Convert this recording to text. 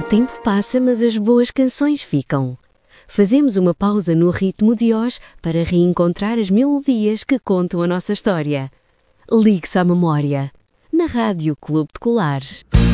tempo passa, mas as boas canções ficam. Fazemos uma pausa no ritmo de hoje para reencontrar as melodias que contam a nossa história. Ligue-se à memória. Na Rádio Clube de Colares.